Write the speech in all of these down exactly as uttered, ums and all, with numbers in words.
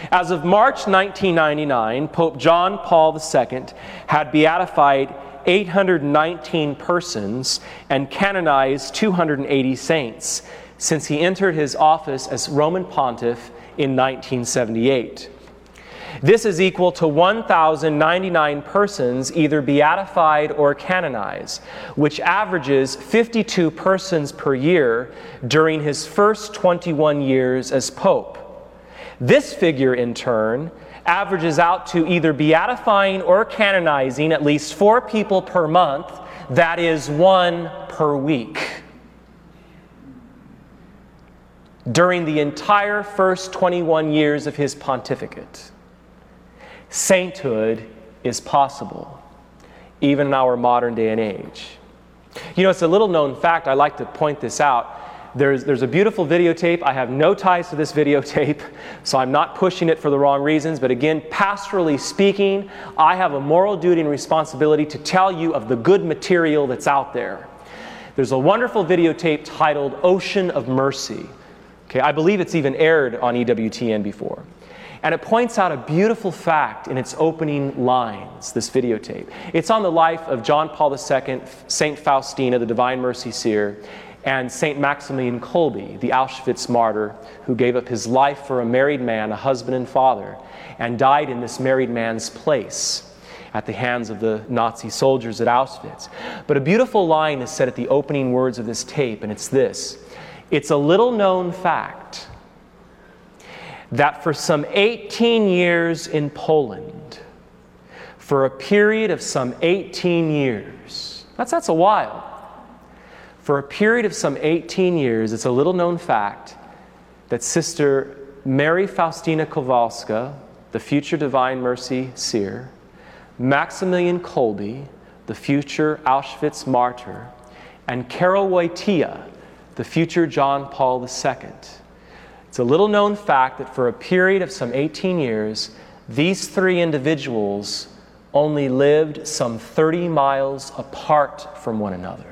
As of March nineteen ninety-nine, Pope John Paul the Second had beatified eight hundred nineteen persons and canonized two hundred eighty saints since he entered his office as Roman Pontiff in nineteen seventy-eight. This is equal to one thousand ninety-nine persons either beatified or canonized, which averages fifty-two persons per year during his first twenty-one years as Pope. This figure, in turn, averages out to either beatifying or canonizing at least four people per month, that is, one per week. During the entire first twenty-one years of his pontificate, sainthood is possible, even in our modern day and age. You know, it's a little known fact, I like to point this out. There's, there's a beautiful videotape. I have no ties to this videotape, so I'm not pushing it for the wrong reasons. But again, pastorally speaking, I have a moral duty and responsibility to tell you of the good material that's out there. There's a wonderful videotape titled Ocean of Mercy. Okay, I believe it's even aired on E W T N before. And it points out a beautiful fact in its opening lines, this videotape. It's on the life of John Paul the Second, Saint Faustina, the Divine Mercy Seer, and Saint Maximilian Kolbe, the Auschwitz martyr who gave up his life for a married man, a husband and father, and died in this married man's place at the hands of the Nazi soldiers at Auschwitz. But a beautiful line is said at the opening words of this tape, and it's this: "It's a little known fact that for some eighteen years in Poland, for a period of some eighteen years, that's, that's a while, for a period of some eighteen years, it's a little known fact that Sister Mary Faustina Kowalska, the future Divine Mercy Seer, Maximilian Kolbe, the future Auschwitz martyr, and Karol Wojtyła, the future John Paul the Second. It's a little known fact that for a period of some eighteen years, these three individuals only lived some thirty miles apart from one another.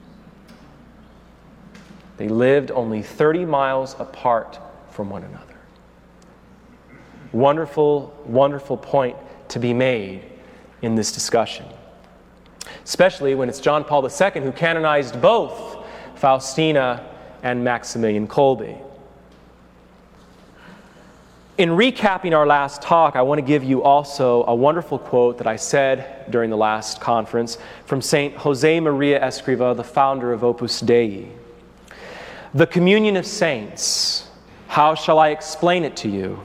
They lived only thirty miles apart from one another." Wonderful, wonderful point to be made in this discussion, especially when it's John Paul the Second who canonized both Faustina and Maximilian Kolbe. In recapping our last talk, I want to give you also a wonderful quote that I said during the last conference from Saint Jose Maria Escriva, the founder of Opus Dei. "The communion of saints, how shall I explain it to you?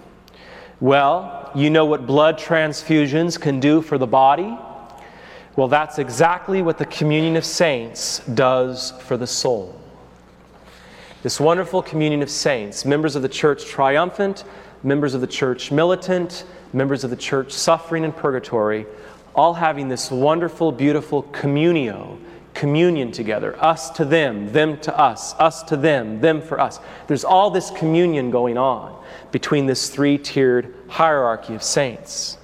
Well, you know what blood transfusions can do for the body? Well, that's exactly what the communion of saints does for the soul." This wonderful communion of saints, members of the church triumphant, members of the church militant, members of the church suffering in purgatory, all having this wonderful, beautiful communio, communion together, us to them, them to us, us to them, them for us. There's all this communion going on between this three-tiered hierarchy of saints.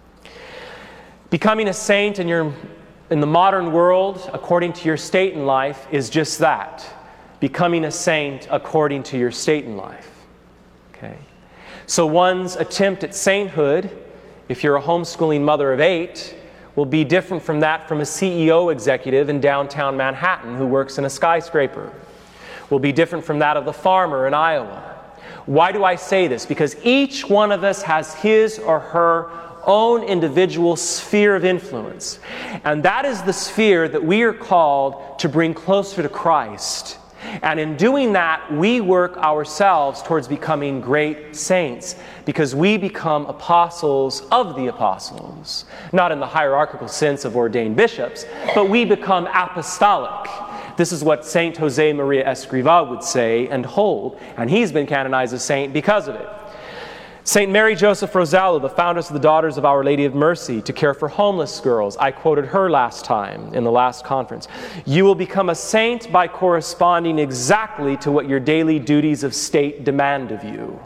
Becoming a saint in your in the modern world, according to your state in life, is just that. Becoming a saint according to your state in life. Okay? So one's attempt at sainthood, if you're a homeschooling mother of eight, will be different from that from a C E O executive in downtown Manhattan who works in a skyscraper. Will be different from that of the farmer in Iowa. Why do I say this? Because each one of us has his or her own individual sphere of influence. And that is the sphere that we are called to bring closer to Christ. And in doing that, we work ourselves towards becoming great saints, because we become apostles of the apostles. Not in the hierarchical sense of ordained bishops, but we become apostolic. This is what Saint Jose Maria Escriva would say and hold, and he's been canonized a saint because of it. Saint Mary Joseph Rosello, the foundress of the Daughters of Our Lady of Mercy, to care for homeless girls. I quoted her last time in the last conference. You will become a saint by corresponding exactly to what your daily duties of state demand of you.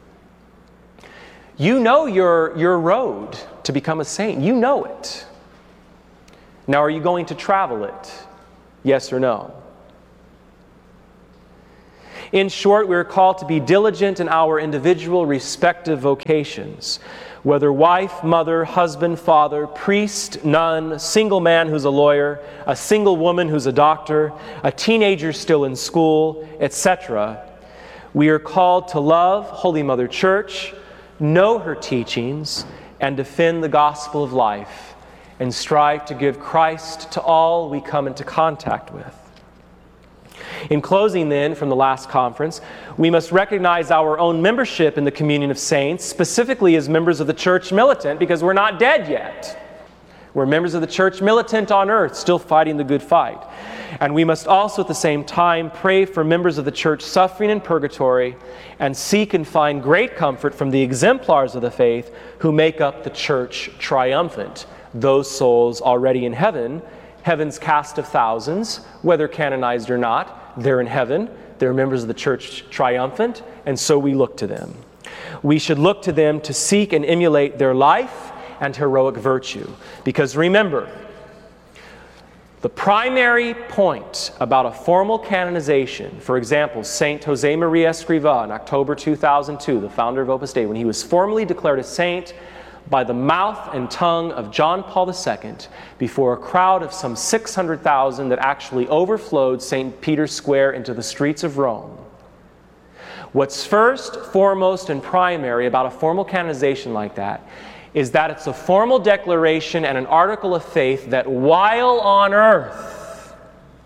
You know your, your road to become a saint. You know it. Now, are you going to travel it? Yes or no? In short, we are called to be diligent in our individual respective vocations, whether wife, mother, husband, father, priest, nun, single man who's a lawyer, a single woman who's a doctor, a teenager still in school, et cetera. We are called to love Holy Mother Church, know her teachings, and defend the gospel of life, and strive to give Christ to all we come into contact with. In closing then, from the last conference, we must recognize our own membership in the communion of saints, specifically as members of the church militant, because we're not dead yet. We're members of the church militant on earth, still fighting the good fight. And we must also at the same time pray for members of the church suffering in purgatory and seek and find great comfort from the exemplars of the faith who make up the church triumphant, those souls already in heaven, heaven's cast of thousands, whether canonized or not. They're in heaven, they're members of the church triumphant, and so we look to them. We should look to them to seek and emulate their life and heroic virtue. Because remember, the primary point about a formal canonization, for example, Saint Josemaria Escrivá in October two thousand two, the founder of Opus Dei, when he was formally declared a saint by the mouth and tongue of John Paul the Second before a crowd of some six hundred thousand that actually overflowed Saint Peter's Square into the streets of Rome. What's first, foremost, and primary about a formal canonization like that is that it's a formal declaration and an article of faith that while on earth,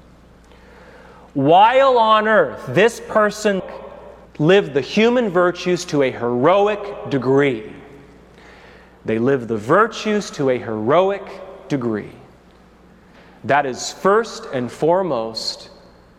while on earth, this person lived the human virtues to a heroic degree. They live the virtues to a heroic degree. That is first and foremost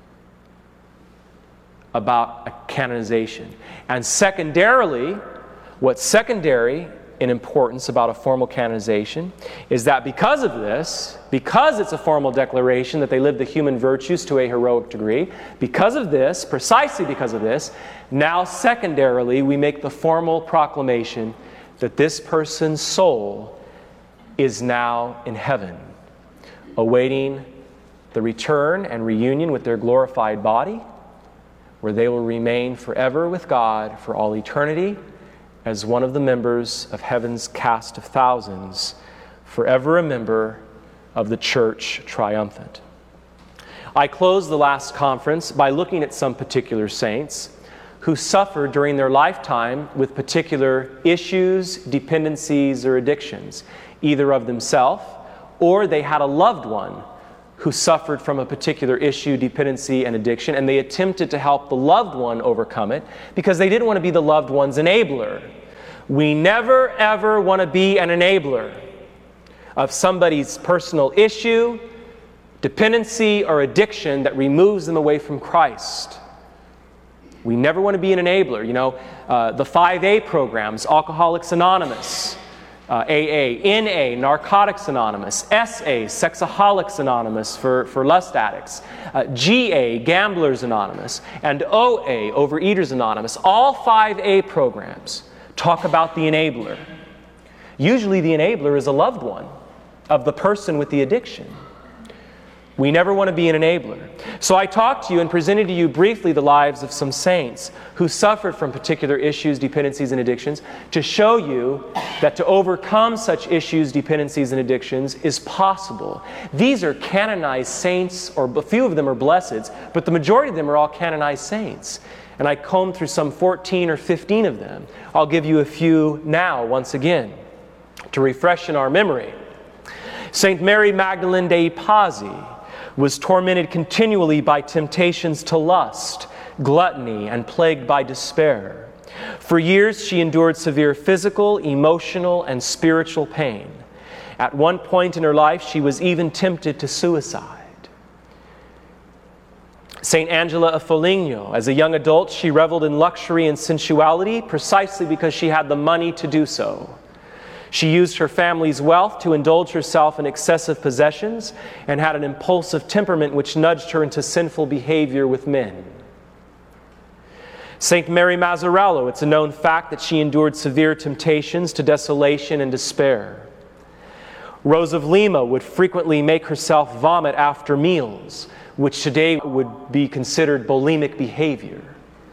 about a canonization. And secondarily, what's secondary in importance about a formal canonization is that because of this, because it's a formal declaration that they live the human virtues to a heroic degree, because of this, precisely because of this, now secondarily we make the formal proclamation that this person's soul is now in heaven, awaiting the return and reunion with their glorified body, where they will remain forever with God for all eternity as one of the members of heaven's cast of thousands, forever a member of the church triumphant. I closed the last conference by looking at some particular saints who suffered during their lifetime with particular issues, dependencies, or addictions, either of themselves or they had a loved one who suffered from a particular issue, dependency, and addiction, and they attempted to help the loved one overcome it because they didn't want to be the loved one's enabler. We never, ever want to be an enabler of somebody's personal issue, dependency, or addiction that removes them away from Christ. We never want to be an enabler. You know, uh, the five A programs, Alcoholics Anonymous, uh, A A, N A, Narcotics Anonymous, S A, Sexaholics Anonymous for, for lust addicts, uh, G A, Gamblers Anonymous, and O A, Overeaters Anonymous. All five A programs talk about the enabler. Usually the enabler is a loved one of the person with the addiction. We never want to be an enabler. So I talked to you and presented to you briefly the lives of some saints who suffered from particular issues, dependencies, and addictions to show you that to overcome such issues, dependencies, and addictions is possible. These are canonized saints, or a few of them are blesseds, but the majority of them are all canonized saints. And I combed through some fourteen or fifteen of them. I'll give you a few now, once again, to refresh in our memory. Saint Mary Magdalene dei Pazzi was tormented continually by temptations to lust, gluttony, and plagued by despair. For years she endured severe physical, emotional, and spiritual pain. At one point in her life, she was even tempted to suicide. Saint Angela of Foligno, as a young adult, she reveled in luxury and sensuality precisely because she had the money to do so. She used her family's wealth to indulge herself in excessive possessions and had an impulsive temperament which nudged her into sinful behavior with men. Saint Mary Mazzarello, it's a known fact that she endured severe temptations to desolation and despair. Rose of Lima would frequently make herself vomit after meals, which today would be considered bulimic behavior.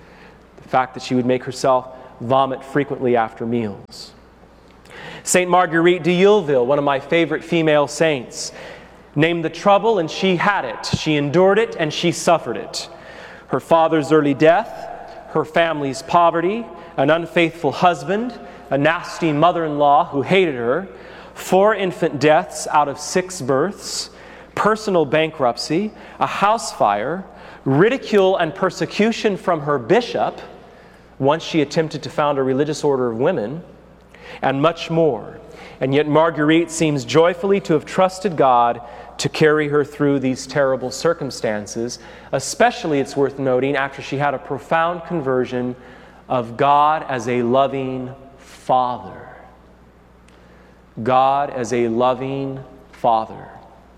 the fact that she would make herself vomit frequently after meals. Saint Marguerite de Youville, one of my favorite female saints, named the trouble and she had it. She endured it and she suffered it. Her father's early death, her family's poverty, an unfaithful husband, a nasty mother-in-law who hated her, four infant deaths out of six births, personal bankruptcy, a house fire, ridicule and persecution from her bishop once she attempted to found a religious order of women, and much more. And yet Marguerite seems joyfully to have trusted God to carry her through these terrible circumstances, especially, it's worth noting, after she had a profound conversion of God as a loving Father. God as a loving Father.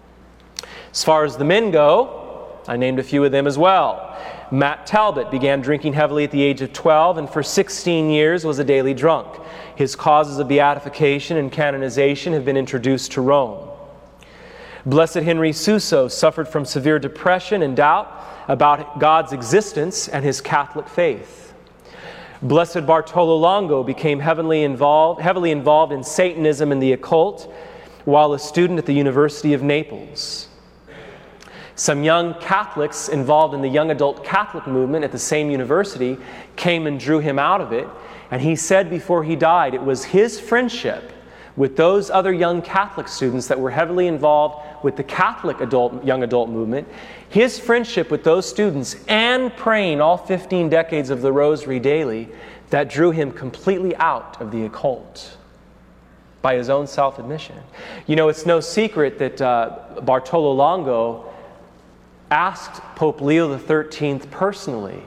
As far as the men go, I named a few of them as well. Matt Talbot began drinking heavily at the age of twelve and for sixteen years was a daily drunk. His causes of beatification and canonization have been introduced to Rome. Blessed Henry Suso suffered from severe depression and doubt about God's existence and his Catholic faith. Blessed Bartolo Longo became heavily involved, heavily involved in Satanism and the occult while a student at the University of Naples. Some young Catholics involved in the young adult Catholic movement at the same university came and drew him out of it, and he said before he died it was his friendship with those other young Catholic students that were heavily involved with the Catholic adult, young adult movement, his friendship with those students and praying all fifteen decades of the Rosary daily that drew him completely out of the occult by his own self-admission. You know, it's no secret that uh, Bartolo Longo asked Pope Leo the thirteenth personally,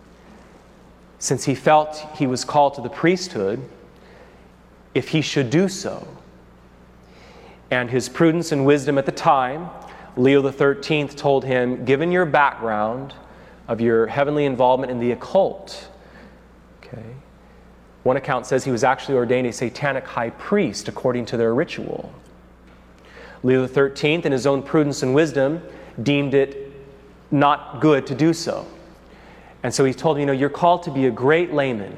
since he felt he was called to the priesthood, if he should do so. And his prudence and wisdom at the time, Leo the thirteenth told him, given your background of your heavenly involvement in the occult, okay, one account says he was actually ordained a satanic high priest according to their ritual. Leo the thirteenth, in his own prudence and wisdom, deemed it not good to do so. And so he told him, you know, you're called to be a great layman.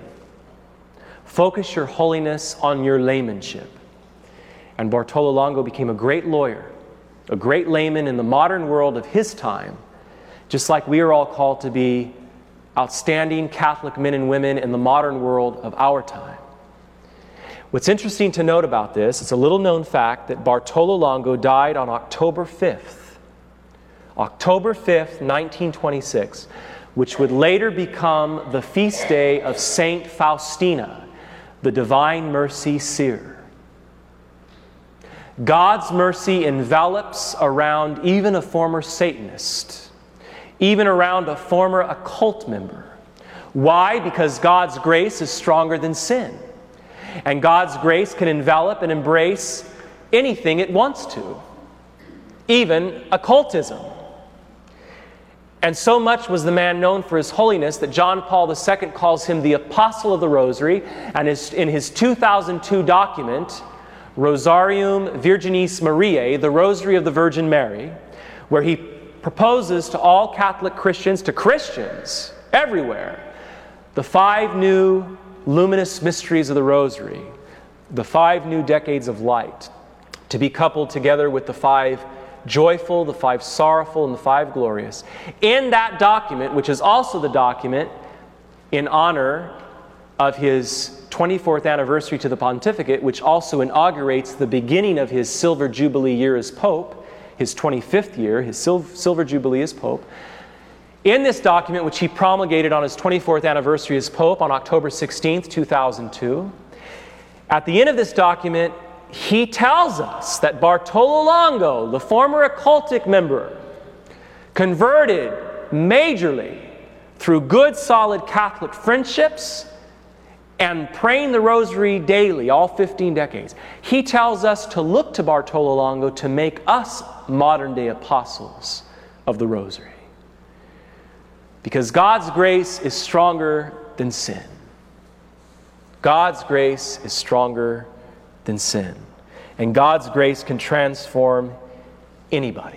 Focus your holiness on your laymanship. And Bartolo Longo became a great lawyer, a great layman in the modern world of his time, just like we are all called to be outstanding Catholic men and women in the modern world of our time. What's interesting to note about this, it's a little known fact that Bartolo Longo died on October fifth. October fifth, nineteen twenty-six, which would later become the feast day of Saint Faustina, the Divine Mercy Seer. God's mercy envelops around even a former Satanist, even around a former occult member. Why? Because God's grace is stronger than sin. And God's grace can envelop and embrace anything it wants to, even occultism. And so much was the man known for his holiness that John Paul the Second calls him the Apostle of the Rosary, and in his two thousand two document, Rosarium Virginis Mariae, the Rosary of the Virgin Mary, where he proposes to all Catholic Christians, to Christians everywhere, the five new luminous mysteries of the Rosary, the five new decades of light, to be coupled together with the five joyful, the five sorrowful, and the five glorious. In that document, which is also the document in honor of his twenty-fourth anniversary to the pontificate, which also inaugurates the beginning of his silver jubilee year as Pope, his twenty-fifth year, his sil- silver jubilee as Pope. In this document, which he promulgated on his twenty-fourth anniversary as Pope on October sixteenth, two thousand two, at the end of this document, he tells us that Bartolo Longo, the former occultic member, converted majorly through good, solid Catholic friendships and praying the Rosary daily, all fifteen decades. He tells us to look to Bartolo Longo to make us modern-day apostles of the Rosary. Because God's grace is stronger than sin. God's grace is stronger than sin. And God's grace can transform anybody.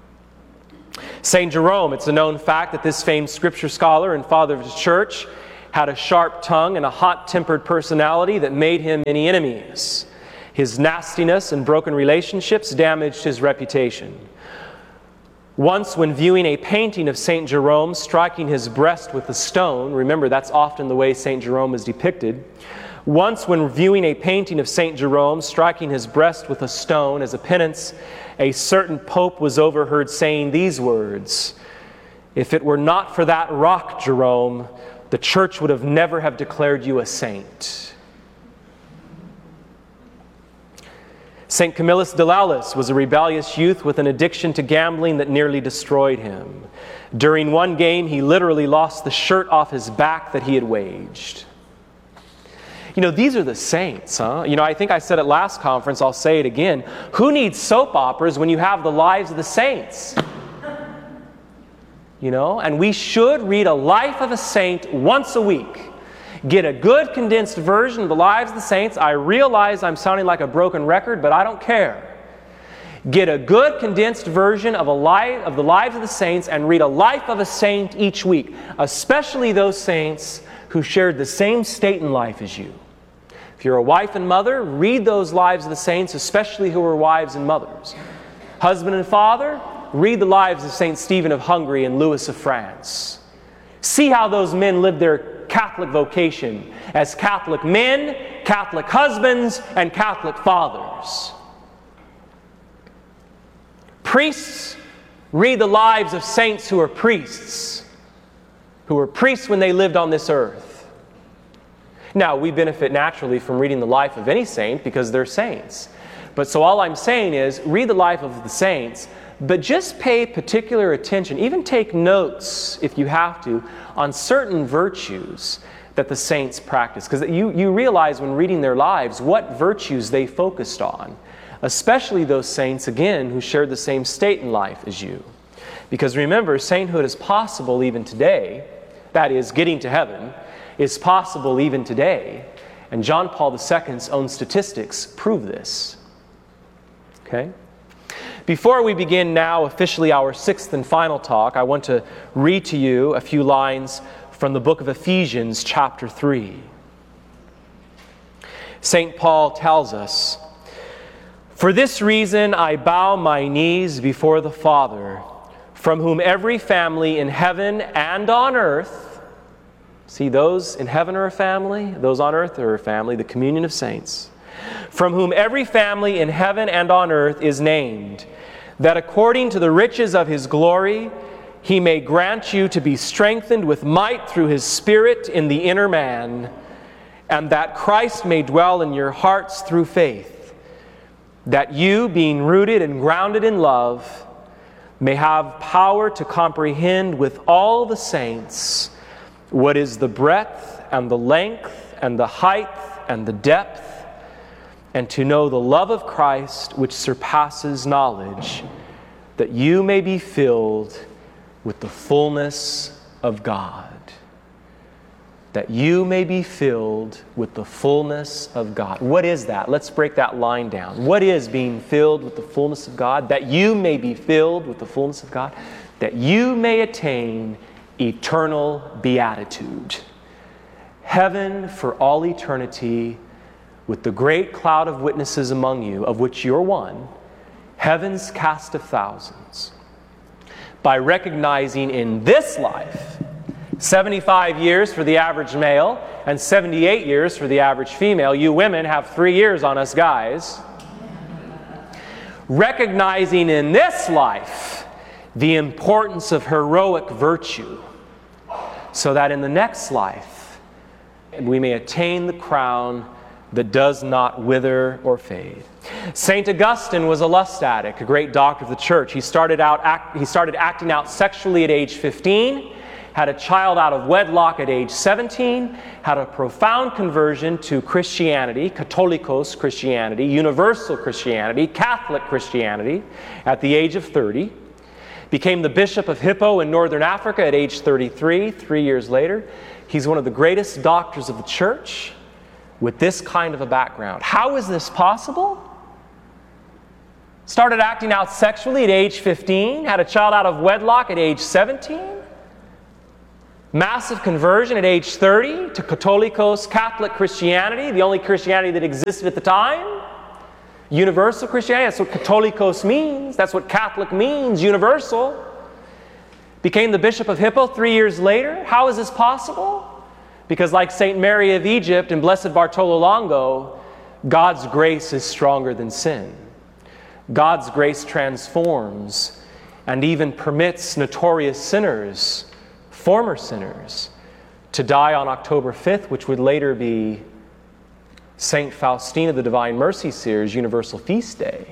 Saint Jerome, it's a known fact that this famed scripture scholar and father of his church had a sharp tongue and a hot-tempered personality that made him many enemies. His nastiness and broken relationships damaged his reputation. Once, when viewing a painting of Saint Jerome striking his breast with a stone, remember that's often the way Saint Jerome is depicted. Once, when viewing a painting of Saint Jerome striking his breast with a stone as a penance, a certain pope was overheard saying these words, "If it were not for that rock, Jerome, the church would have never have declared you a saint." Saint Camillus de Laulis was a rebellious youth with an addiction to gambling that nearly destroyed him. During one game, he literally lost the shirt off his back that he had waged. You know, these are the saints, huh? You know, I think I said it last conference, I'll say it again. Who needs soap operas when you have the lives of the saints? You know, and we should read a life of a saint once a week. Get a good condensed version of the lives of the saints. I realize I'm sounding like a broken record, but I don't care. Get a good condensed version of, a life, of the lives of the saints and read a life of a saint each week, especially those saints who shared the same state in life as you. If you're a wife and mother, read those lives of the saints, especially who were wives and mothers. Husband and father, read the lives of Saint Stephen of Hungary and Louis of France. See how those men lived their Catholic vocation as Catholic men, Catholic husbands, and Catholic fathers. Priests, read the lives of saints who are priests, who were priests when they lived on this earth. Now, we benefit naturally from reading the life of any saint because they're saints. But so all I'm saying is, read the life of the saints, but just pay particular attention, even take notes if you have to, on certain virtues that the saints practiced. Because you, you realize when reading their lives what virtues they focused on, especially those saints, again, who shared the same state in life as you. Because remember, sainthood is possible even today. That is, getting to heaven is possible even today. And John Paul the Second's own statistics prove this. Okay? Before we begin now officially our sixth and final talk, I want to read to you a few lines from the book of Ephesians chapter three. Saint Paul tells us, "For this reason I bow my knees before the Father, from whom every family in heaven and on earth," see, those in heaven are a family, those on earth are a family, the communion of saints, "from whom every family in heaven and on earth is named, that according to the riches of His glory, He may grant you to be strengthened with might through His Spirit in the inner man, and that Christ may dwell in your hearts through faith, that you, being rooted and grounded in love, may have power to comprehend with all the saints what is the breadth and the length and the height and the depth, and to know the love of Christ which surpasses knowledge, that you may be filled with the fullness of God." That you may be filled with the fullness of God. What is that? Let's break that line down. What is being filled with the fullness of God? That you may be filled with the fullness of God. That you may attain eternal beatitude. Heaven for all eternity, with the great cloud of witnesses among you, of which you're one, heaven's cast of thousands. By recognizing in this life, seventy-five years for the average male and seventy-eight years for the average female. You women have three years on us guys. Recognizing in this life the importance of heroic virtue, so that in the next life we may attain the crown that does not wither or fade. Saint Augustine was a lust addict, a great doctor of the church. He started out act, he started acting out sexually at age fifteen, had a child out of wedlock at age seventeen, had a profound conversion to Christianity, Catholicos Christianity, universal Christianity, Catholic Christianity at the age of thirty, became the Bishop of Hippo in northern Africa at age thirty-three, three years later. He's one of the greatest doctors of the church with this kind of a background. How is this possible? Started acting out sexually at age fifteen, had a child out of wedlock at age seventeen. Massive conversion at age thirty to Catholicos, Catholic Christianity, the only Christianity that existed at the time. Universal Christianity, that's what Catholicos means. That's what Catholic means, universal. Became the Bishop of Hippo three years later. How is this possible? Because like Saint Mary of Egypt and Blessed Bartolo Longo, God's grace is stronger than sin. God's grace transforms and even permits notorious sinners, former sinners, to die on October fifth, which would later be Saint Faustina, the Divine Mercy Seer's Universal Feast Day.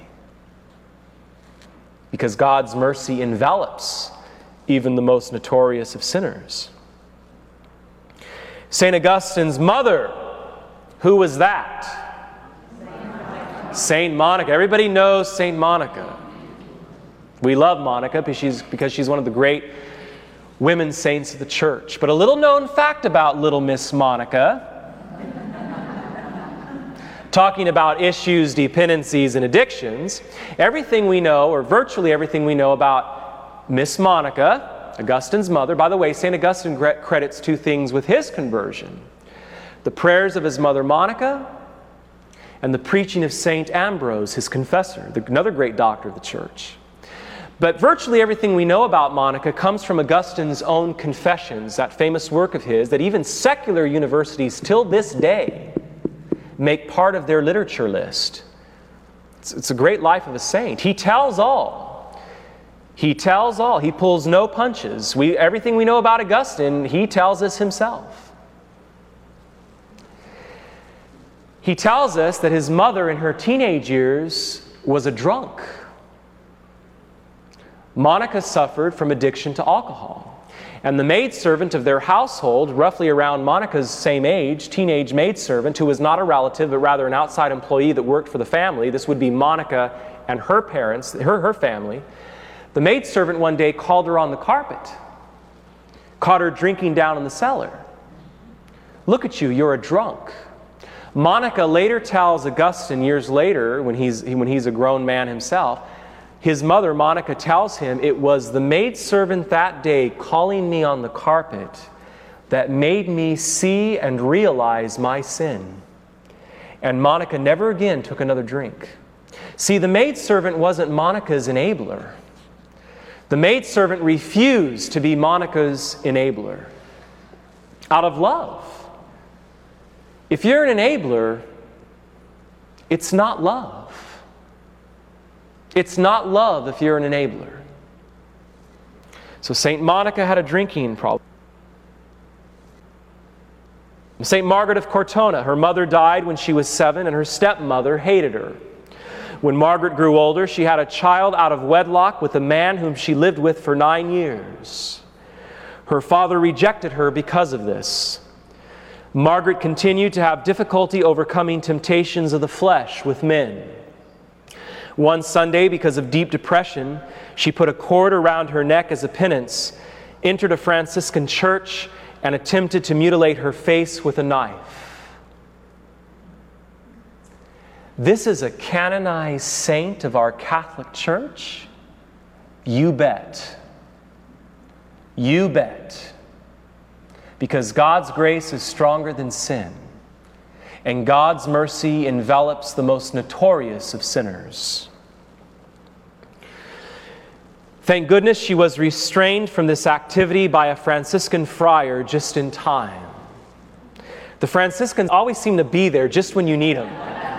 Because God's mercy envelops even the most notorious of sinners. Saint Augustine's mother, who was that? Saint Monica. Everybody knows Saint Monica. We love Monica because she's, because she's one of the great women saints of the church. But a little known fact about little Miss Monica, talking about issues, dependencies, and addictions, everything we know, or virtually everything we know about Miss Monica, Augustine's mother. By the way, Saint Augustine credits two things with his conversion: the prayers of his mother Monica and the preaching of Saint Ambrose, his confessor, the, another great doctor of the church. But virtually everything we know about Monica comes from Augustine's own Confessions, that famous work of his that even secular universities till this day make part of their literature list. It's, it's a great life of a saint. He tells all. He tells all. He pulls no punches. We, everything we know about Augustine, he tells us himself. He tells us that his mother in her teenage years was a drunk. Monica suffered from addiction to alcohol. And the maidservant of their household, roughly around Monica's same age, teenage maidservant, who was not a relative but rather an outside employee that worked for the family, this would be Monica and her parents, her, her family, the maidservant one day called her on the carpet, caught her drinking down in the cellar. "Look at you, you're a drunk." Monica later tells Augustine, years later, when he's, when he's a grown man himself, his mother, Monica, tells him, "It was the maidservant that day calling me on the carpet that made me see and realize my sin." And Monica never again took another drink. See, the maidservant wasn't Monica's enabler. The maidservant refused to be Monica's enabler out of love. If you're an enabler, it's not love. It's not love if you're an enabler. So Saint Monica had a drinking problem. Saint Margaret of Cortona, her mother died when she was seven, and her stepmother hated her. When Margaret grew older, she had a child out of wedlock with a man whom she lived with for nine years. Her father rejected her because of this. Margaret continued to have difficulty overcoming temptations of the flesh with men. One Sunday, because of deep depression, she put a cord around her neck as a penance, entered a Franciscan church, and attempted to mutilate her face with a knife. This is a canonized saint of our Catholic Church? You bet. You bet. Because God's grace is stronger than sin, and God's mercy envelops the most notorious of sinners. Thank goodness she was restrained from this activity by a Franciscan friar just in time. The Franciscans always seem to be there just when you need them.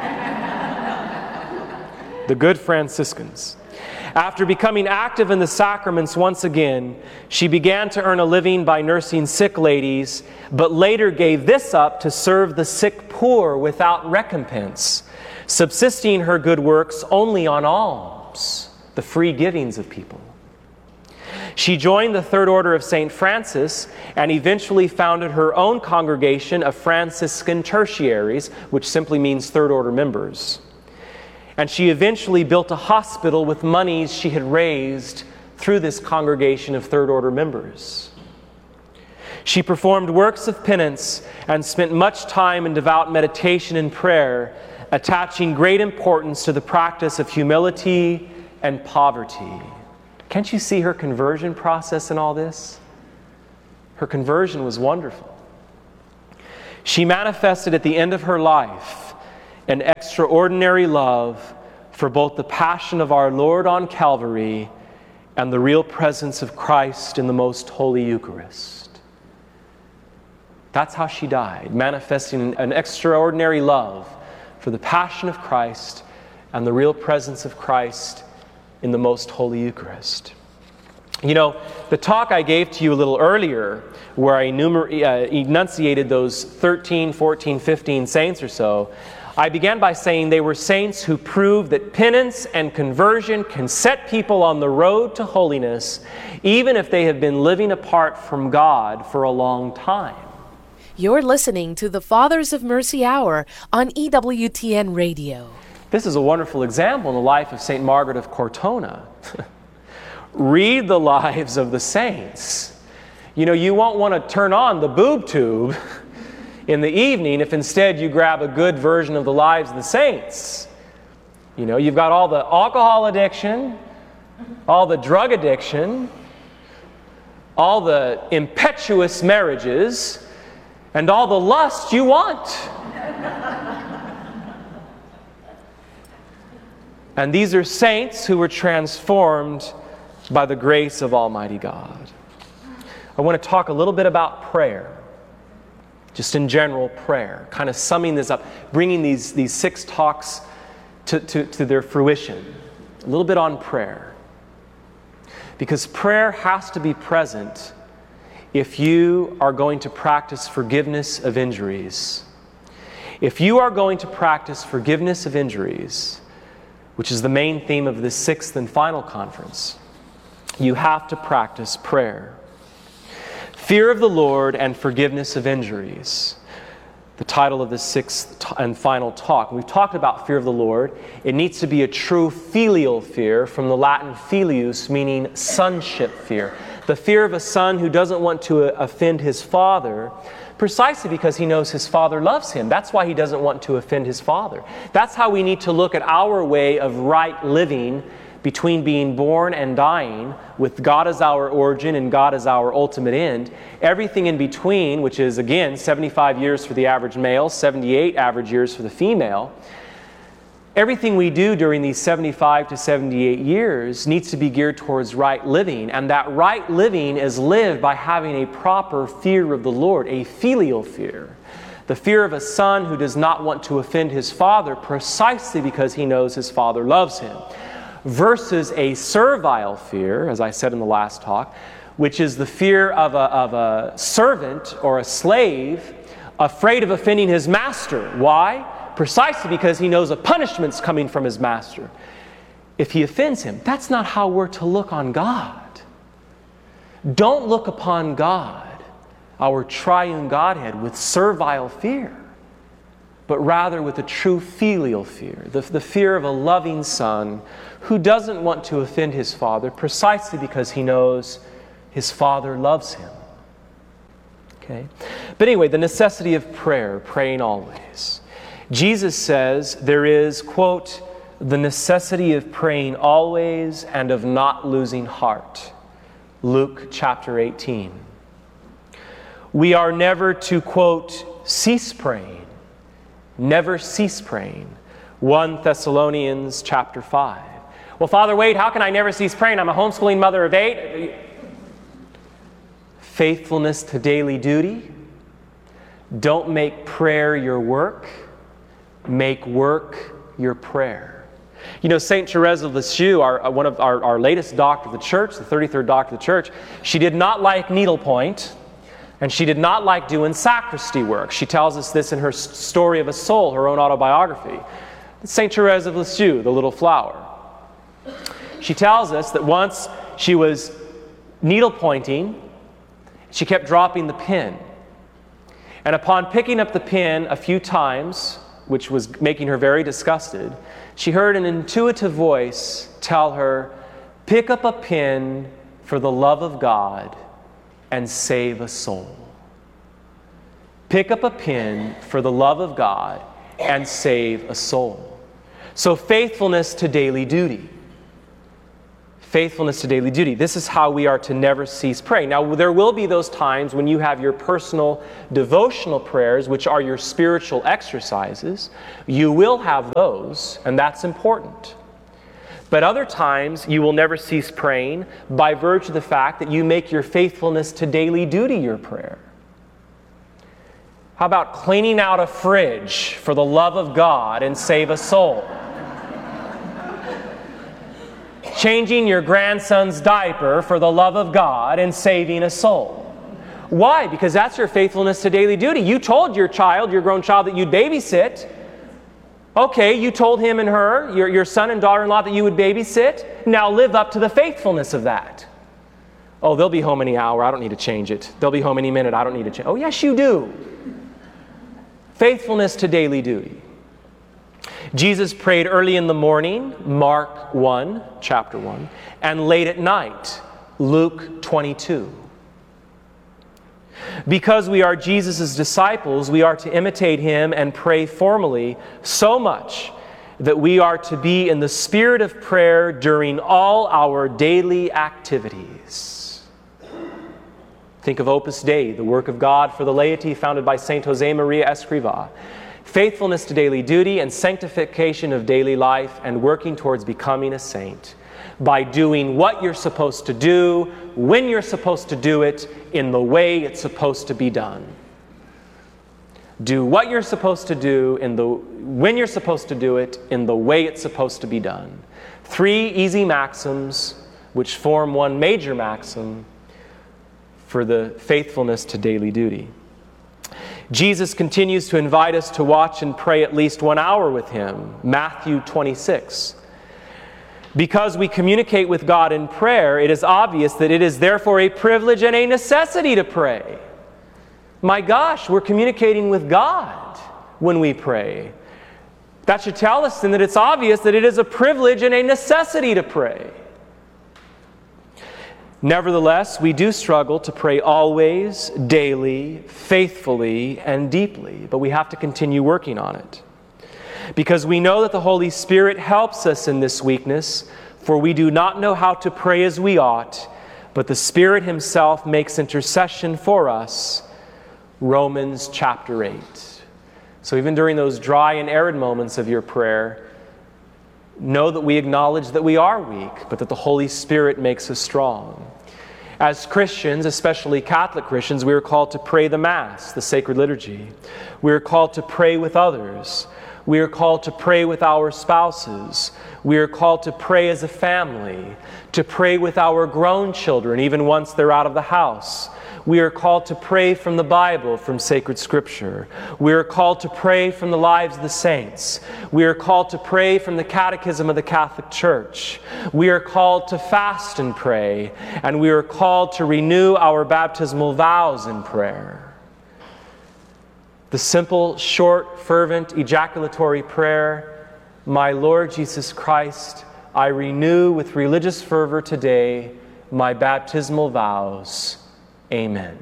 The good Franciscans. After becoming active in the sacraments once again, she began to earn a living by nursing sick ladies, but later gave this up to serve the sick poor without recompense, subsisting her good works only on alms, the free givings of people. She joined the Third Order of Saint Francis and eventually founded her own congregation of Franciscan tertiaries, which simply means third order members. And she eventually built a hospital with monies she had raised through this congregation of third order members. She performed works of penance and spent much time in devout meditation and prayer, attaching great importance to the practice of humility and poverty. Can't you see her conversion process in all this? Her conversion was wonderful. She manifested at the end of her life an extraordinary love for both the passion of our Lord on Calvary and the real presence of Christ in the most holy Eucharist. That's how she died, manifesting an extraordinary love for the passion of Christ and the real presence of Christ in the most holy Eucharist. You know, the talk I gave to you a little earlier, where I enumer- uh, enunciated those thirteen, fourteen, fifteen saints or so, I began by saying they were saints who proved that penance and conversion can set people on the road to holiness, even if they have been living apart from God for a long time. You're listening to the Fathers of Mercy Hour on E W T N Radio. This is a wonderful example in the life of Saint Margaret of Cortona. Read the lives of the saints. You know, you won't want to turn on the boob tube in the evening if instead you grab a good version of the lives of the saints. You know, you've got all the alcohol addiction, all the drug addiction, all the impetuous marriages, and all the lust you want. And these are saints who were transformed by the grace of Almighty God. I want to talk a little bit about prayer. Just in general, prayer. Kind of summing this up, bringing these, these six talks to, to, to their fruition. A little bit on prayer. Because prayer has to be present if you are going to practice forgiveness of injuries. If you are going to practice forgiveness of injuries, which is the main theme of this sixth and final conference, you have to practice prayer. Fear of the Lord and forgiveness of injuries. The title of this sixth and final talk. We've talked about fear of the Lord. It needs to be a true filial fear, from the Latin filius, meaning sonship fear. The fear of a son who doesn't want to offend his father, precisely because he knows his father loves him. That's why he doesn't want to offend his father. That's how we need to look at our way of right living between being born and dying, with God as our origin and God as our ultimate end. Everything in between, which is, again, seventy-five years for the average male, seventy-eight average years for the female. Everything we do during these seventy-five to seventy-eight years needs to be geared towards right living. And that right living is lived by having a proper fear of the Lord, a filial fear. The fear of a son who does not want to offend his father precisely because he knows his father loves him. Versus a servile fear, as I said in the last talk, which is the fear of a, of a servant or a slave afraid of offending his master. Why? Precisely because he knows a punishment's coming from his master if he offends him. That's not how we're to look on God. Don't look upon God, our triune Godhead, with servile fear, but rather with a true filial fear, the, the fear of a loving son who doesn't want to offend his father precisely because he knows his father loves him. Okay? But anyway, the necessity of prayer, praying always. Jesus says there is, quote, the necessity of praying always and of not losing heart. Luke chapter eighteen. We are never to, quote, cease praying. Never cease praying. First Thessalonians chapter five. Well, Father Wade, how can I never cease praying? I'm a homeschooling mother of eight. Faithfulness to daily duty. Don't make prayer your work. Make work your prayer. You know, Saint Therese of Lisieux, our, one of our, our latest doctor of the church, the thirty-third doctor of the church, she did not like needlepoint, and she did not like doing sacristy work. She tells us this in her Story of a Soul, her own autobiography. Saint Therese of Lisieux, the little flower. She tells us that once she was needlepointing, she kept dropping the pen. And upon picking up the pen a few times, which was making her very disgusted, she heard an intuitive voice tell her, pick up a pen for the love of God and save a soul. Pick up a pen for the love of God and save a soul. So faithfulness to daily duty. Faithfulness to daily duty. This is how we are to never cease praying. Now, there will be those times when you have your personal devotional prayers, which are your spiritual exercises. You will have those, and that's important. But other times, you will never cease praying by virtue of the fact that you make your faithfulness to daily duty your prayer. How about cleaning out a fridge for the love of God and save a soul? Changing your grandson's diaper for the love of God and saving a soul. Why? Because that's your faithfulness to daily duty. You told your child, your grown child, that you'd babysit. Okay, you told him and her, your, your son and daughter-in-law, that you would babysit. Now live up to the faithfulness of that. Oh, they'll be home any hour. I don't need to change it. They'll be home any minute. I don't need to change. Oh, yes, you do. Faithfulness to daily duty. Jesus prayed early in the morning, Mark one, chapter one, and late at night, Luke twenty-two. Because we are Jesus' disciples, we are to imitate Him and pray formally so much that we are to be in the spirit of prayer during all our daily activities. Think of Opus Dei, the work of God for the laity founded by Saint Jose Maria Escrivá. Faithfulness to daily duty and sanctification of daily life and working towards becoming a saint by doing what you're supposed to do, when you're supposed to do it, in the way it's supposed to be done. Do what you're supposed to do in the when you're supposed to do it, in the way it's supposed to be done. Three easy maxims which form one major maxim for the faithfulness to daily duty. Jesus continues to invite us to watch and pray at least one hour with Him. Matthew twenty-six. Because we communicate with God in prayer, it is obvious that it is therefore a privilege and a necessity to pray. My gosh, we're communicating with God when we pray. That should tell us then that it's obvious that it is a privilege and a necessity to pray. Nevertheless, we do struggle to pray always, daily, faithfully, and deeply, but we have to continue working on it. Because we know that the Holy Spirit helps us in this weakness, for we do not know how to pray as we ought, but the Spirit Himself makes intercession for us. Romans chapter eight. So even during those dry and arid moments of your prayer, know that we acknowledge that we are weak, but that the Holy Spirit makes us strong. As Christians, especially Catholic Christians, we are called to pray the Mass, the sacred liturgy. We are called to pray with others. We are called to pray with our spouses. We are called to pray as a family, to pray with our grown children, even once they're out of the house. We are called to pray from the Bible, from sacred Scripture. We are called to pray from the lives of the saints. We are called to pray from the Catechism of the Catholic Church. We are called to fast and pray, and we are called to renew our baptismal vows in prayer. The simple, short, fervent, ejaculatory prayer, My Lord Jesus Christ, I renew with religious fervor today my baptismal vows. Amen.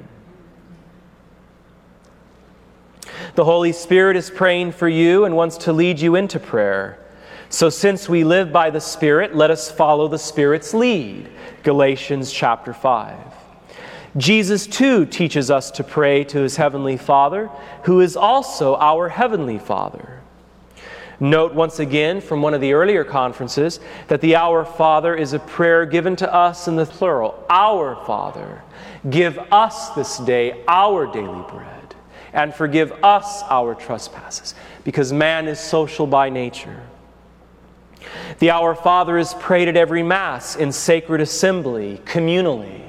The Holy Spirit is praying for you and wants to lead you into prayer. So since we live by the Spirit, let us follow the Spirit's lead. Galatians chapter five. Jesus too teaches us to pray to His Heavenly Father, who is also our Heavenly Father. Note once again from one of the earlier conferences that the Our Father is a prayer given to us in the plural. Our Father, give us this day our daily bread, and forgive us our trespasses, because man is social by nature. The Our Father is prayed at every Mass, in sacred assembly, communally.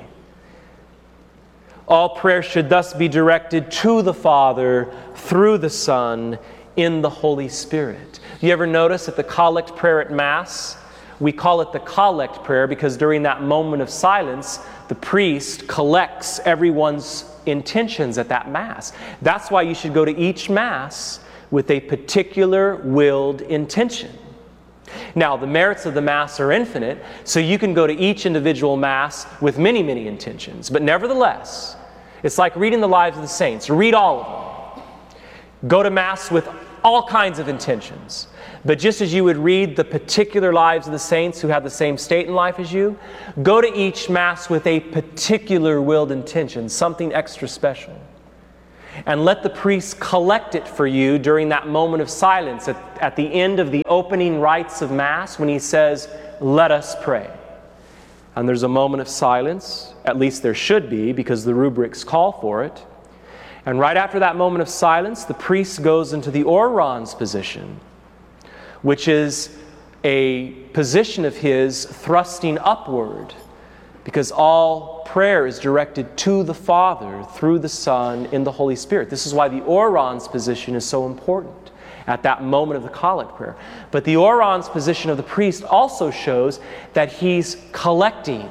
All prayer should thus be directed to the Father through the Son in the Holy Spirit. You ever notice at the collect prayer at Mass, we call it the collect prayer because during that moment of silence, the priest collects everyone's intentions at that Mass. That's why you should go to each Mass with a particular willed intention. Now, the merits of the Mass are infinite, so you can go to each individual Mass with many, many intentions. But nevertheless, it's like reading the lives of the saints. Read all of them. Go to Mass with all kinds of intentions. But just as you would read the particular lives of the saints who have the same state in life as you, go to each Mass with a particular willed intention, something extra special. And let the priest collect it for you during that moment of silence at, at the end of the opening rites of Mass when he says, "Let us pray." And there's a moment of silence, at least there should be, because the rubrics call for it. And right after that moment of silence, the priest goes into the orans position, which is a position of his thrusting upward, because all prayer is directed to the Father through the Son in the Holy Spirit. This is why the orans position is so important at that moment of the collect prayer. But the orans position of the priest also shows that he's collecting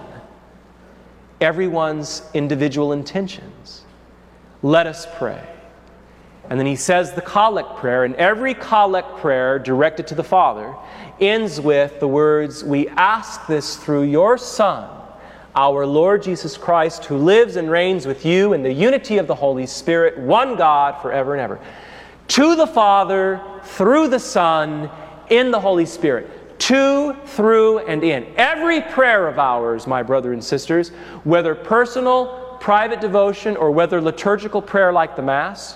everyone's individual intentions. Let us pray. And then he says the collect prayer, and every collect prayer directed to the Father ends with the words, "We ask this through your Son, our Lord Jesus Christ, who lives and reigns with you in the unity of the Holy Spirit, one God, forever and ever." To the Father, through the Son, in the Holy Spirit. To, through, and in. Every prayer of ours, my brother and sisters, whether personal, private devotion, or whether liturgical prayer like the Mass,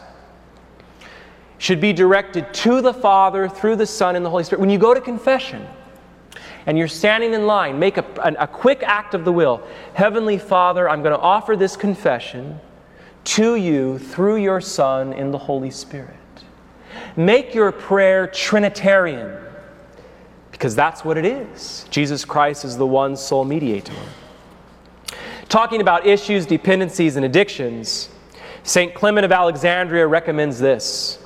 should be directed to the Father, through the Son, and the Holy Spirit. When you go to confession, and you're standing in line, make a, a, a quick act of the will. Heavenly Father, I'm going to offer this confession to you through your Son in the Holy Spirit. Make your prayer Trinitarian, because that's what it is. Jesus Christ is the one sole mediator. Talking about issues, dependencies, and addictions, Saint Clement of Alexandria recommends this.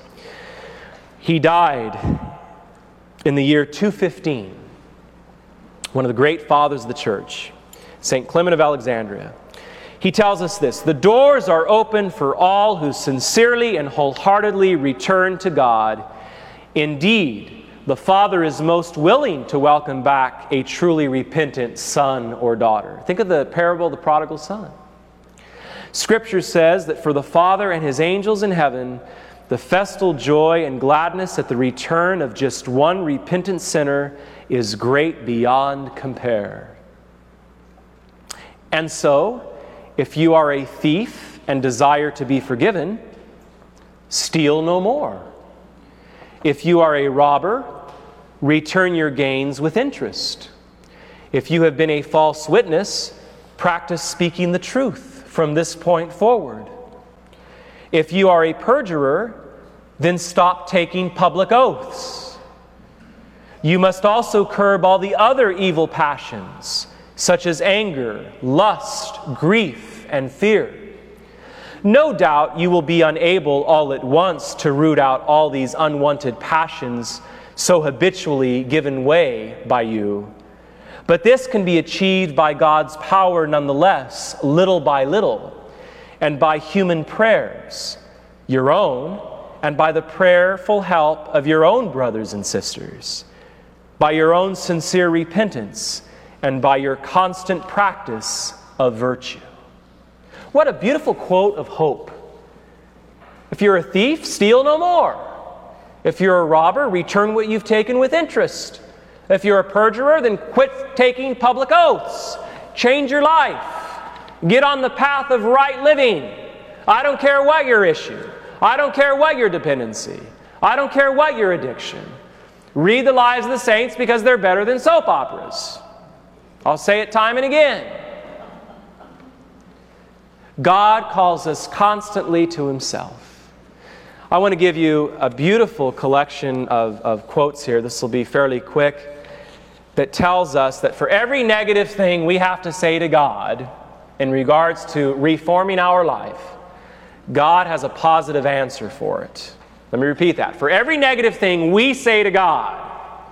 He died in the year two fifteen. One of the great fathers of the Church, Saint Clement of Alexandria. He tells us this: "The doors are open for all who sincerely and wholeheartedly return to God. Indeed, the Father is most willing to welcome back a truly repentant son or daughter." Think of the parable of the prodigal son. Scripture says that for the Father and His angels in heaven, the festal joy and gladness at the return of just one repentant sinner is great beyond compare. And so, if you are a thief and desire to be forgiven, steal no more. If you are a robber, return your gains with interest. If you have been a false witness, practice speaking the truth from this point forward. If you are a perjurer, then stop taking public oaths. You must also curb all the other evil passions, such as anger, lust, grief, and fear. No doubt you will be unable all at once to root out all these unwanted passions so habitually given way by you. But this can be achieved by God's power nonetheless, little by little, and by human prayers, your own, and by the prayerful help of your own brothers and sisters, by your own sincere repentance, and by your constant practice of virtue. What a beautiful quote of hope. If you're a thief, steal no more. If you're a robber, return what you've taken with interest. If you're a perjurer, then quit taking public oaths. Change your life. Get on the path of right living. I don't care what your issue. I don't care what your dependency. I don't care what your addiction. Read the lives of the saints because they're better than soap operas. I'll say it time and again. God calls us constantly to Himself. I want to give you a beautiful collection of, of quotes here. This will be fairly quick. That tells us that for every negative thing we have to say to God in regards to reforming our life, God has a positive answer for it. Let me repeat that. For every negative thing we say to God,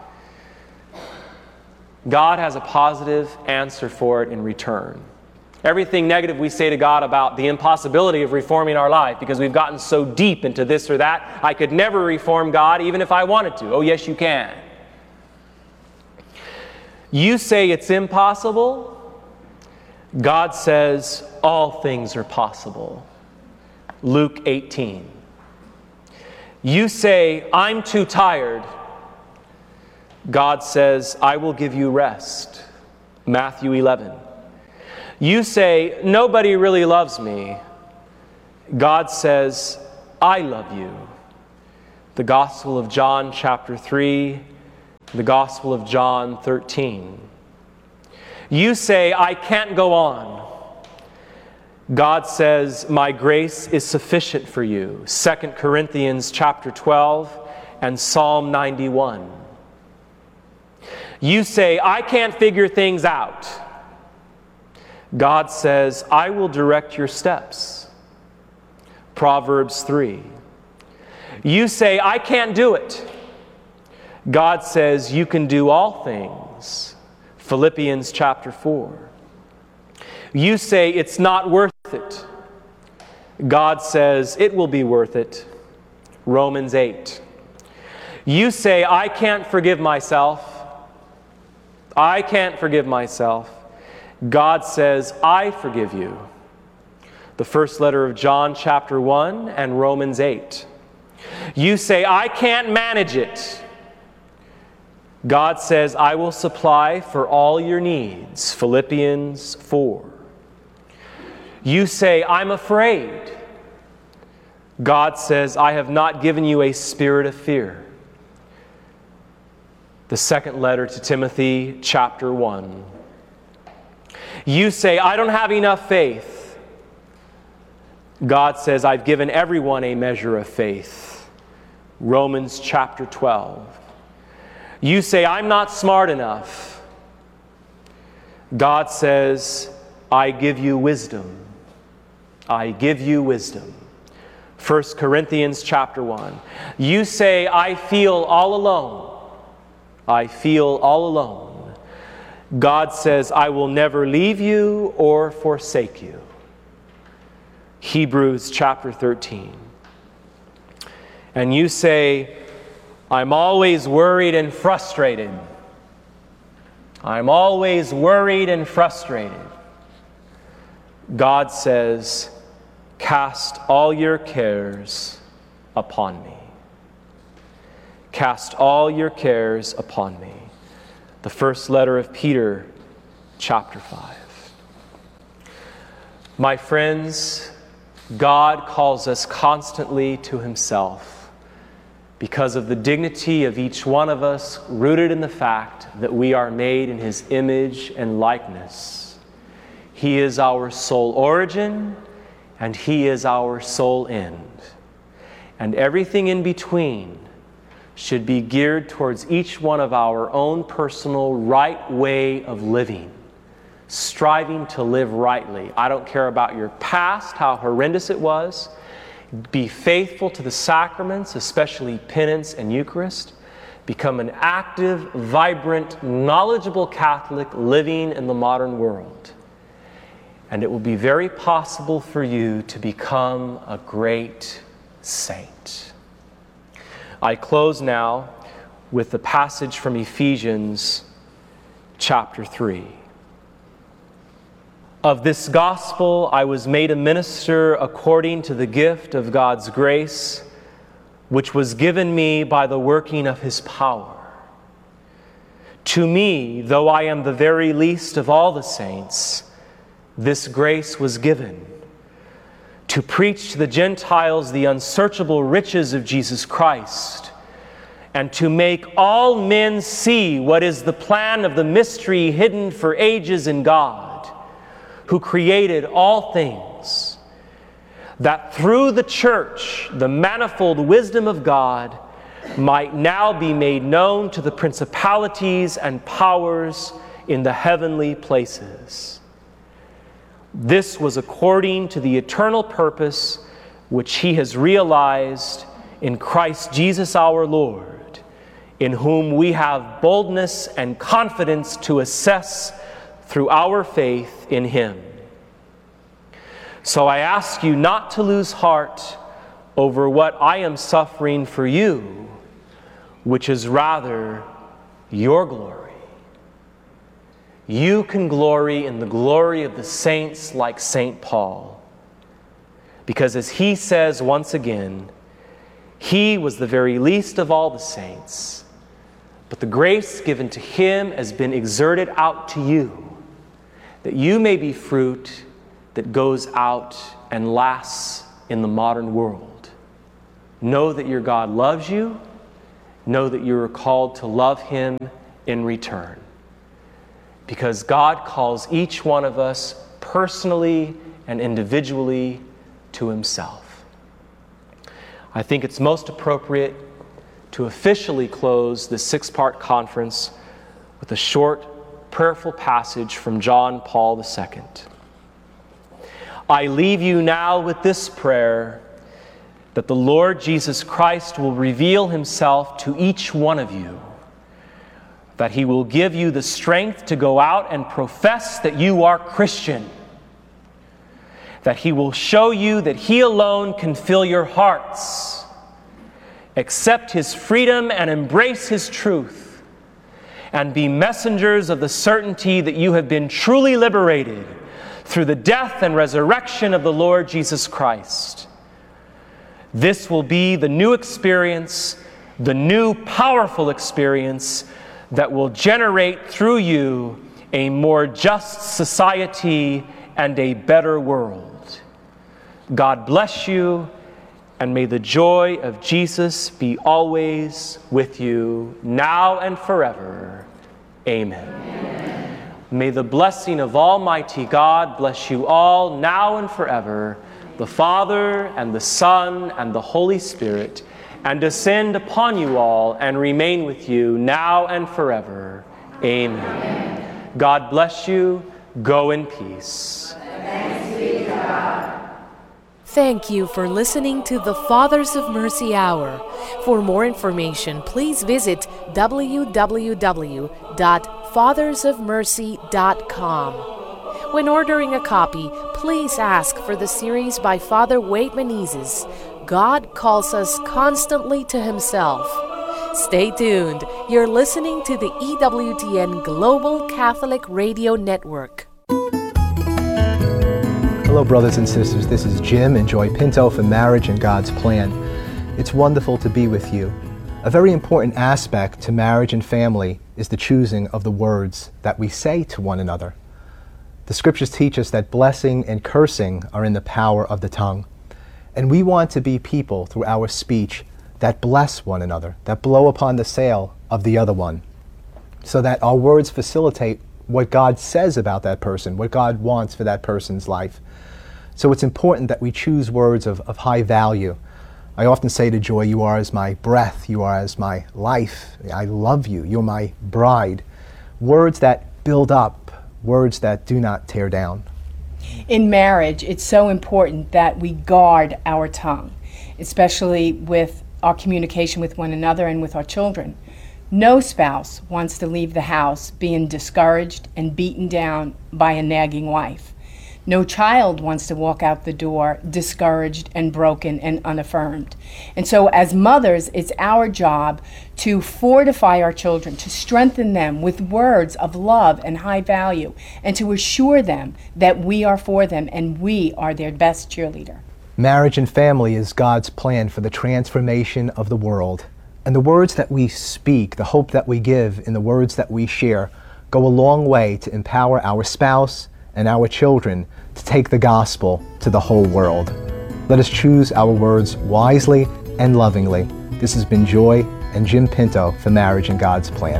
God has a positive answer for it in return. Everything negative we say to God about the impossibility of reforming our life because we've gotten so deep into this or that, I could never reform God even if I wanted to. Oh, yes, you can. You say it's impossible. God says all things are possible. Luke eighteen. You say, I'm too tired. God says, I will give you rest. Matthew eleven. You say, nobody really loves me. God says, I love you. The Gospel of John chapter three, the Gospel of John thirteen. You say, I can't go on. God says, my grace is sufficient for you. Second Corinthians chapter twelve and Psalm ninety-one. You say, I can't figure things out. God says, I will direct your steps. Proverbs three. You say, I can't do it. God says, you can do all things. Philippians chapter four. You say, it's not worth it. God says, it will be worth it. Romans eight. You say, I can't forgive myself. I can't forgive myself. God says, I forgive you. The first letter of John chapter one and Romans eight. You say, I can't manage it. God says, I will supply for all your needs. Philippians four. You say, I'm afraid. God says, I have not given you a spirit of fear. The second letter to Timothy, chapter one. You say, I don't have enough faith. God says, I've given everyone a measure of faith. Romans chapter twelve. You say, I'm not smart enough. God says, I give you wisdom. I give you wisdom. First Corinthians chapter one. You say, I feel all alone. I feel all alone. God says, I will never leave you or forsake you. Hebrews chapter thirteen. And you say, I'm always worried and frustrated. I'm always worried and frustrated. God says, cast all your cares upon me. Cast all your cares upon me. The first letter of Peter, chapter five. My friends, God calls us constantly to Himself because of the dignity of each one of us, rooted in the fact that we are made in His image and likeness. He is our sole origin, and He is our sole end. And everything in between should be geared towards each one of our own personal right way of living, striving to live rightly. I don't care about your past, how horrendous it was. Be faithful to the sacraments, especially penance and Eucharist. Become an active, vibrant, knowledgeable Catholic living in the modern world. And it will be very possible for you to become a great saint. I close now with the passage from Ephesians chapter three. Of this gospel I was made a minister according to the gift of God's grace, which was given me by the working of His power. To me, though I am the very least of all the saints, this grace was given, to preach to the Gentiles the unsearchable riches of Jesus Christ, and to make all men see what is the plan of the mystery hidden for ages in God, who created all things, that through the church the manifold wisdom of God might now be made known to the principalities and powers in the heavenly places. This was according to the eternal purpose which He has realized in Christ Jesus our Lord, in whom we have boldness and confidence to assess through our faith in Him. So I ask you not to lose heart over what I am suffering for you, which is rather your glory. You can glory in the glory of the saints like Saint Paul, because as he says once again, he was the very least of all the saints, but the grace given to him has been exerted out to you, that you may be fruit that goes out and lasts in the modern world. Know that your God loves you. Know that you are called to love him in return. Because God calls each one of us personally and individually to himself. I think it's most appropriate to officially close this six-part conference with a short, prayerful passage from John Paul the Second. I leave you now with this prayer, that the Lord Jesus Christ will reveal himself to each one of you, that he will give you the strength to go out and profess that you are Christian, that he will show you that he alone can fill your hearts. Accept his freedom and embrace his truth, and be messengers of the certainty that you have been truly liberated through the death and resurrection of the Lord Jesus Christ. This will be the new experience, the new powerful experience that will generate through you a more just society and a better world. God bless you, and may the joy of Jesus be always with you, now and forever. Amen. Amen. May the blessing of Almighty God bless you all, now and forever, the Father and the Son and the Holy Spirit, and descend upon you all and remain with you now and forever. Amen. Amen. God bless you. Go in peace. Thanks be to God. Thank you for listening to the Fathers of Mercy Hour. For more information, please visit w w w dot fathers of mercy dot com. When ordering a copy, please ask for the series by Father Wade Menezes, God Calls Us Constantly to Himself. Stay tuned. You're listening to the E W T N Global Catholic Radio Network. Hello, brothers and sisters. This is Jim and Joy Pinto for Marriage and God's Plan. It's wonderful to be with you. A very important aspect to marriage and family is the choosing of the words that we say to one another. The scriptures teach us that blessing and cursing are in the power of the tongue. And we want to be people through our speech that bless one another, that blow upon the sail of the other one, so that our words facilitate what God says about that person, what God wants for that person's life. So it's important that we choose words of, of high value. I often say to Joy, you are as my breath, you are as my life, I love you, you're my bride. Words that build up, words that do not tear down. In marriage, it's so important that we guard our tongue, especially with our communication with one another and with our children. No spouse wants to leave the house being discouraged and beaten down by a nagging wife. No child wants to walk out the door discouraged and broken and unaffirmed. And so as mothers, it's our job to fortify our children, to strengthen them with words of love and high value, and to assure them that we are for them and we are their best cheerleader. Marriage and family is God's plan for the transformation of the world. And the words that we speak, the hope that we give in the words that we share, go a long way to empower our spouse and our children to take the gospel to the whole world. Let us choose our words wisely and lovingly. This has been Joy and Jim Pinto for Marriage and God's Plan.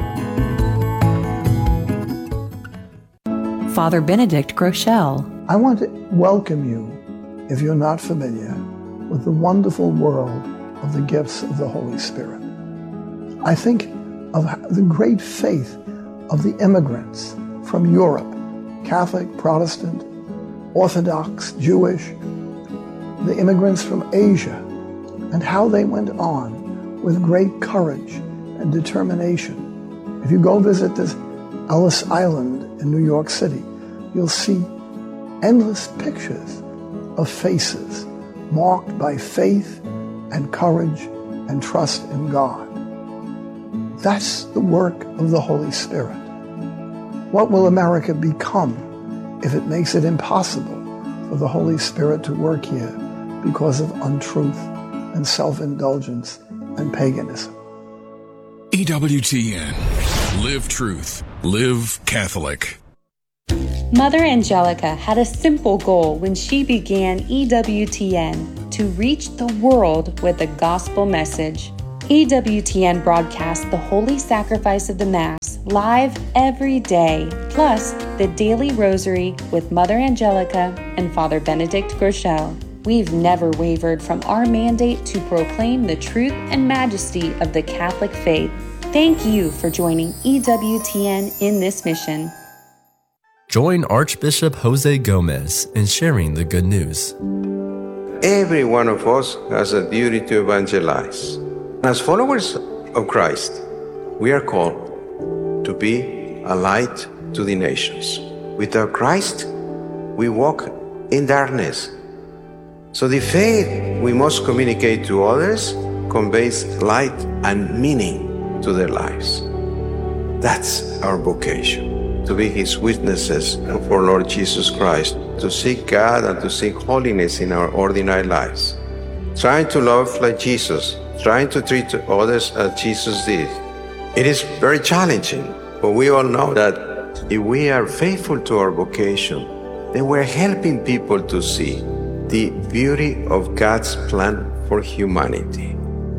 Father Benedict Groeschel. I want to welcome you, if you're not familiar, with the wonderful world of the gifts of the Holy Spirit. I think of the great faith of the immigrants from Europe, Catholic, Protestant, Orthodox, Jewish, the immigrants from Asia, and how they went on with great courage and determination. If you go visit this Ellis Island in New York City, you'll see endless pictures of faces marked by faith and courage and trust in God. That's the work of the Holy Spirit. What will America become if it makes it impossible for the Holy Spirit to work here because of untruth and self-indulgence and paganism? E W T N. Live truth. Live Catholic. Mother Angelica had a simple goal when she began E W T N: to reach the world with the gospel message. E W T N broadcasts the Holy Sacrifice of the Mass live every day, plus the Daily Rosary with Mother Angelica and Father Benedict Groeschel. We've never wavered from our mandate to proclaim the truth and majesty of the Catholic faith. Thank you for joining E W T N in this mission. Join Archbishop Jose Gomez in sharing the good news. Every one of us has a duty to evangelize. As followers of Christ, we are called to be a light to the nations. Without Christ, we walk in darkness. So the faith we must communicate to others conveys light and meaning to their lives. That's our vocation, to be His witnesses of our Lord Jesus Christ, to seek God and to seek holiness in our ordinary lives. Trying to love like Jesus, trying to treat others as Jesus did. It is very challenging, but we all know that if we are faithful to our vocation, then we're helping people to see the beauty of God's plan for humanity.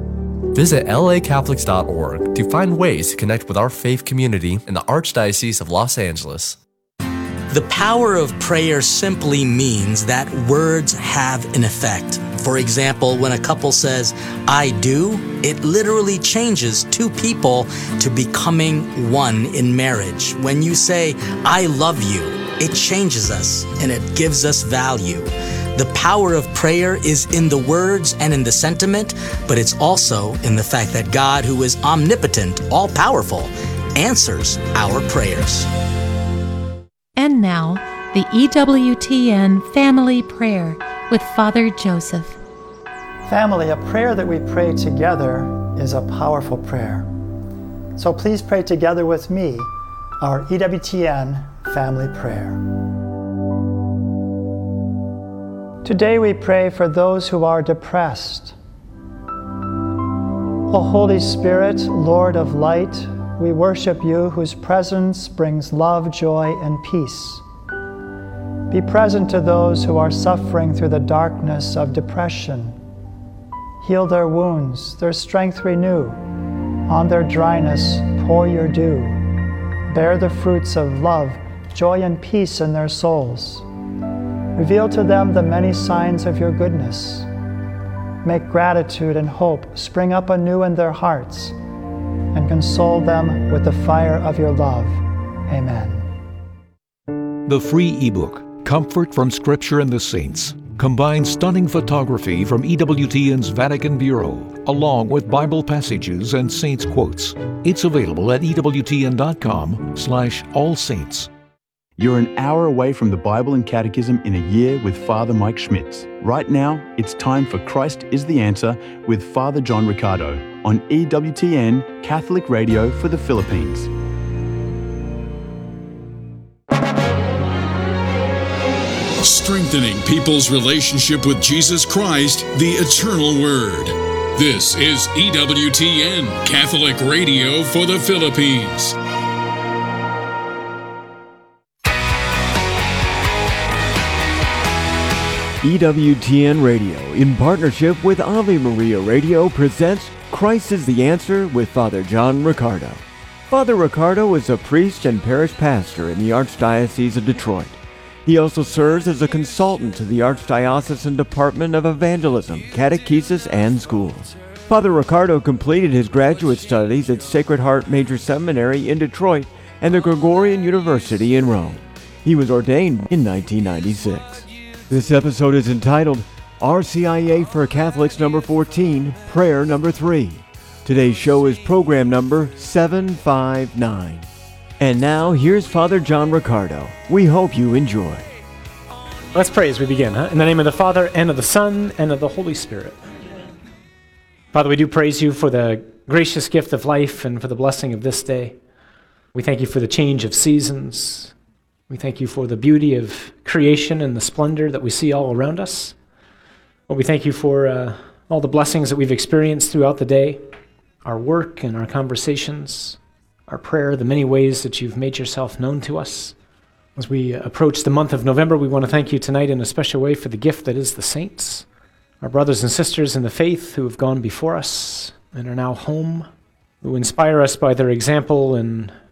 Visit L A Catholics dot org to find ways to connect with our faith community in the Archdiocese of Los Angeles. The power of prayer simply means that words have an effect. For example, when a couple says, "I do," it literally changes two people to becoming one in marriage. When you say, "I love you," it changes us and it gives us value. The power of prayer is in the words and in the sentiment, but it's also in the fact that God, who is omnipotent, all-powerful, answers our prayers. And now, the E W T N Family Prayer with Father Joseph. Family, a prayer that we pray together is a powerful prayer. So please pray together with me our E W T N Family Prayer. Today we pray for those who are depressed. O Holy Spirit, Lord of light, we worship you whose presence brings love, joy, and peace. Be present to those who are suffering through the darkness of depression. Heal their wounds, their strength renew. On their dryness, pour your dew. Bear the fruits of love, joy, and peace in their souls. Reveal to them the many signs of your goodness. Make gratitude and hope spring up anew in their hearts, and console them with the fire of your love. Amen. The free ebook, Comfort from Scripture and the Saints, combines stunning photography from E W T N's Vatican Bureau, along with Bible passages and saints' quotes. It's available at ewtn.com slash all saints. You're an hour away from the Bible and Catechism in a year with Father Mike Schmitz. Right now, it's time for Christ is the Answer with Father John Riccardo on E W T N Catholic Radio for the Philippines. Strengthening people's relationship with Jesus Christ, the Eternal Word. This is E W T N Catholic Radio for the Philippines. E W T N Radio, in partnership with Ave Maria Radio, presents Christ is the Answer with Father John Riccardo. Father Riccardo is a priest and parish pastor in the Archdiocese of Detroit. He also serves as a consultant to the Archdiocesan Department of Evangelism, Catechesis, and Schools. Father Riccardo completed his graduate studies at Sacred Heart Major Seminary in Detroit and the Gregorian University in Rome. He was ordained in nineteen ninety-six. This episode is entitled R C I A for Catholics number fourteen, Prayer number three. Today's show is program number seven five nine. And now, here's Father John Riccardo. We hope you enjoy. Let's pray as we begin, huh? In the name of the Father, and of the Son, and of the Holy Spirit. Father, we do praise you for the gracious gift of life and for the blessing of this day. We thank you for the change of seasons. We thank you for the beauty of creation and the splendor that we see all around us. Lord, we thank you for uh, all the blessings that we've experienced throughout the day, our work and our conversations, our prayer, the many ways that you've made yourself known to us. As we approach the month of November, we want to thank you tonight in a special way for the gift that is the saints, our brothers and sisters in the faith who have gone before us and are now home, who inspire us by their example and